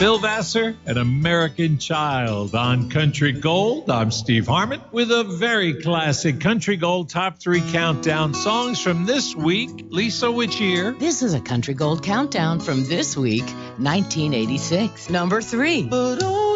Bill Vassar, An American Child on Country Gold. I'm Steve Harmon with a very classic Country Gold Top 3 Countdown songs from this week. Lisa, which year? This is a Country Gold Countdown from this week, 1986. Number 3.